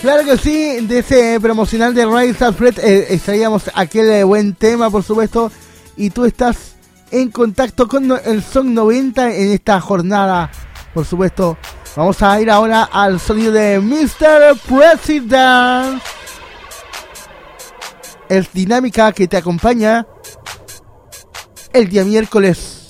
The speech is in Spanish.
Claro que sí, de ese promocional de Rise Alfred extraíamos aquel buen tema, por supuesto, y tú estás en contacto con el Son 90 en esta jornada, por supuesto. Vamos a ir ahora al sonido de Mr. President. Es dinámica que te acompaña el día miércoles.